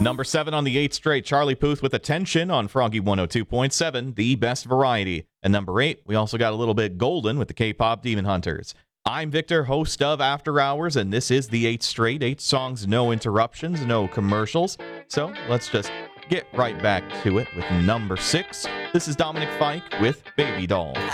Number 7 on the 8th straight, Charlie Puth with Attention on Froggy 102.7, the best variety. And number 8, we also got a little bit golden with the K-pop Demon Hunters. I'm Victor, host of After Hours, and this is the 8th straight. 8 songs, no interruptions, no commercials. So let's just get right back to it with number 6. This is Dominic Fike with Baby Doll.